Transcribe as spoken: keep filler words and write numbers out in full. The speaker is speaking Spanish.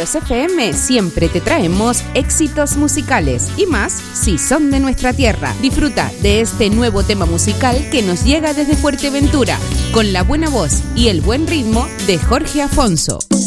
Ríos F M siempre te traemos éxitos musicales y más si son de nuestra tierra. Disfruta de este nuevo tema musical que nos llega desde Fuerteventura, con la buena voz y el buen ritmo de Jorge Afonso.